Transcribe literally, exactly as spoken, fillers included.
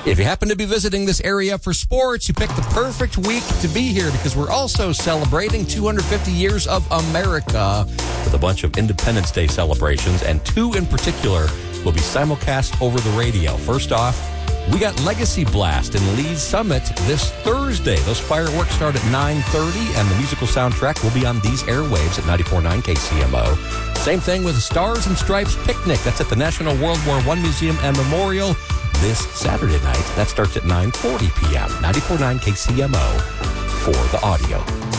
If you happen to be visiting this area for sports, you picked the perfect week to be here because we're also celebrating two hundred fifty years of America with a bunch of Independence Day celebrations, and two in particular will be simulcast over the radio. First off, we got Legacy Blast in Lee's Summit this Thursday. Those fireworks start at nine thirty, and the musical soundtrack will be on these airwaves at ninety-four point nine K C M O. Same thing with Stars and Stripes Picnic. That's at the National World War One Museum and Memorial this Saturday night. That starts at nine forty p.m. ninety-four point nine K C M O for the audio.